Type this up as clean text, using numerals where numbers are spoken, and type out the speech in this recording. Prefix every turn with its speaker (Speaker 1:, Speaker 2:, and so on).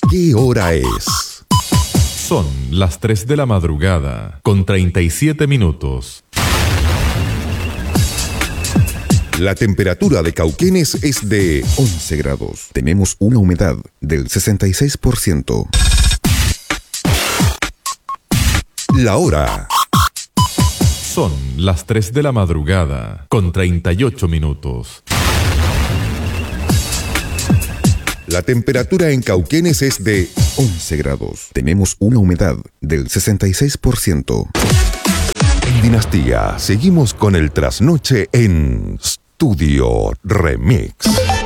Speaker 1: ¿Qué hora es?
Speaker 2: Son las 3 de la madrugada, con 37 minutos.
Speaker 1: La temperatura de Cauquenes es de 11 grados. Tenemos una humedad del 66%. La hora.
Speaker 2: Son las 3 de la madrugada, con 38 minutos.
Speaker 1: La temperatura en Cauquenes es de 11 grados. Tenemos una humedad del 66%. En Dinastía, seguimos con el trasnoche en Studio Remix.